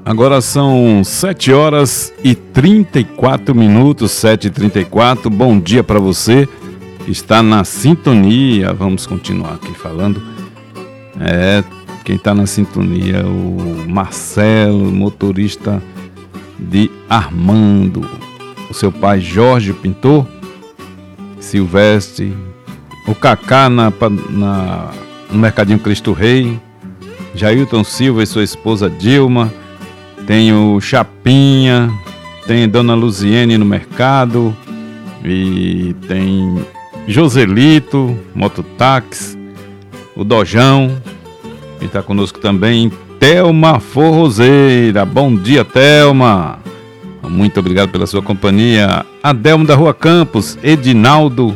Agora são 7 horas e 34 minutos, 7h34. Bom dia para você que está na sintonia. Vamos continuar aqui falando. Quem está na sintonia, o Marcelo, motorista de Armando. O seu pai Jorge, pintor. Silvestre. O Cacá no Mercadinho Cristo Rei. Jailton Silva e sua esposa Dilma. Tem o Chapinha, tem Dona Luziene no mercado, e tem Joselito, mototáxi, o Dojão, e está conosco também Thelma Forrozeira. Bom dia, Thelma. Muito obrigado pela sua companhia. Adelmo da Rua Campos, Edinaldo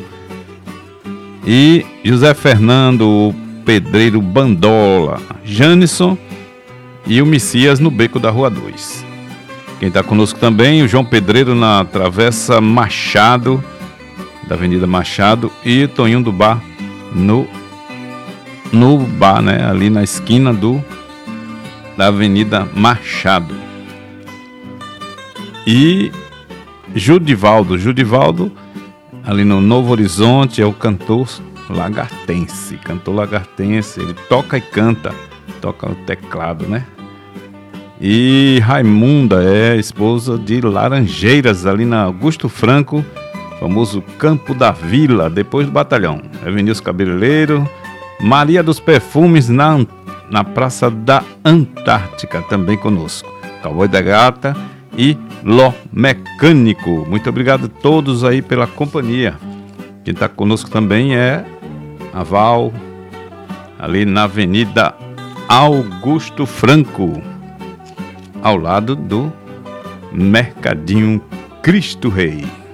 e José Fernando, o pedreiro Bandola, Janisson e o Messias no Beco da Rua 2. Quem está conosco também, o João Pedreiro na Travessa Machado, da Avenida Machado, e o Toninho do Bar no bar, né? Ali na esquina da Avenida Machado. E Judivaldo ali no Novo Horizonte, é o cantor lagartense. Ele toca e canta, toca o teclado, né? E Raimunda é esposa de Laranjeiras, ali na Augusto Franco, famoso Campo da Vila, depois do Batalhão. Evenilson Cabeleireiro, Maria dos Perfumes na Praça da Antártica, também conosco. Cowboy da Gata e Ló Mecânico. Muito obrigado a todos aí pela companhia. Quem está conosco também é a Val, ali na Avenida Augusto Franco, ao lado do Mercadinho Cristo Rei.